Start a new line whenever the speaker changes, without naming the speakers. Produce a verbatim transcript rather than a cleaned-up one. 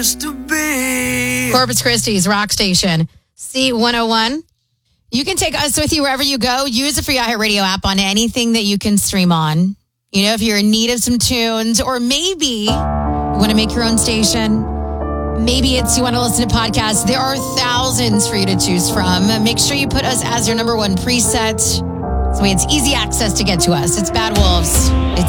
used to be.
Corpus Christi's Rock Station, C one oh one. You can take us with you wherever you go. Use the free iHeartRadio app on anything that you can stream on. You know, if you're in need of some tunes, or maybe you want to make your own station. Maybe it's you want to listen to podcasts. There are thousands for you to choose from. Make sure you put us as your number one preset. So it's easy access to get to us. It's Bad Wolves. It's